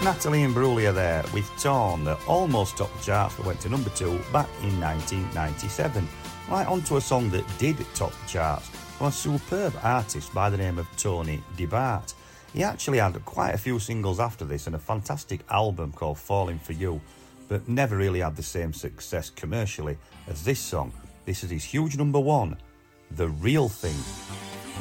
Natalie Imbruglia there with Torn, that almost topped the charts but went to number 2 back in 1997. Right, on to a song that did top the charts from a superb artist by the name of Tony DeBart. He actually had quite a few singles after this and a fantastic album called Falling For You, but never really had the same success commercially as this song. This is his huge number 1, The Real Thing.